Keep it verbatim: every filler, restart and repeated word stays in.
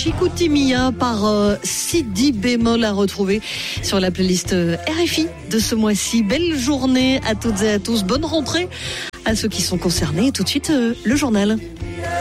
Chicoutimi par euh, Sidi bémol à retrouver sur la playlist euh, R F I de ce mois-ci. Belle journée à toutes et à tous. Bonne rentrée à ceux qui sont concernés. Et tout de suite, euh, le journal.